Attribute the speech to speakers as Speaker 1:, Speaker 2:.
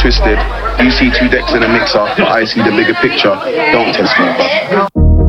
Speaker 1: twisted. You see two decks in a mixer, but I see the bigger picture. Don't test me, bruv.